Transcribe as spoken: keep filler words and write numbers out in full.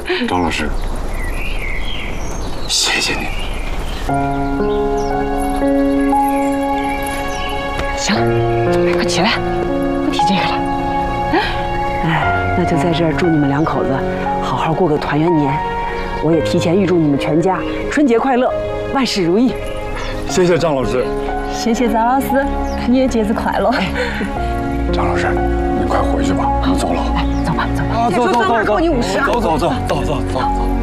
张老师，谢谢你。 行了，快起来，不提这个了。 哎，那就在这儿祝你们两口子好好过个团圆年。我也提前预祝你们全家春节快乐，万事如意。 谢谢张老师。 谢谢张老师，你也节日快乐。 张老师，你快回去吧，我们走了。 走吧，走吧。 走走走走，扣你五十啊！ 走走走走走走走。